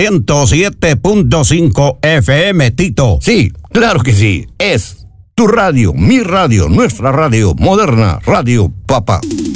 107.5 FM, Tito. Sí, claro que sí. Es tu radio, mi radio, nuestra radio, Moderna Radio Papa.